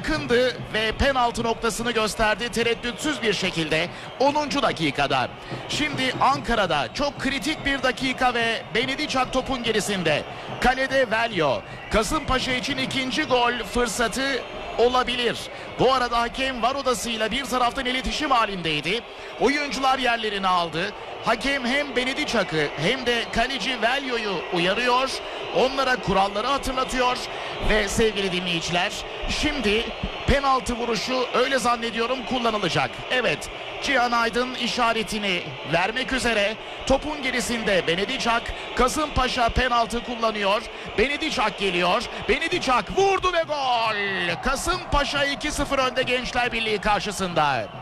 yakındı ve penaltı noktasını gösterdi tereddütsüz bir şekilde 10. dakikada. Şimdi Ankara'da çok kritik bir dakika ve Benediçak topun gerisinde. Kalede Velho. Kasımpaşa için ikinci gol fırsatı olabilir. Bu arada hakem VAR odasıyla bir taraftan iletişim halindeydi. Oyuncular yerlerini aldı. Hakem hem Benediçak'ı hem de kaleci Velho'yu uyarıyor. Onlara kuralları hatırlatıyor. Ve sevgili dinleyiciler, şimdi penaltı vuruşu öyle zannediyorum kullanılacak. Evet, Cihan Aydın işaretini vermek üzere. Topun gerisinde Benediçak. Kasımpaşa penaltı kullanıyor. Benediçak geliyor. Benediçak vurdu ve gol. Kasımpaşa 2-0 önde Gençler Birliği karşısında.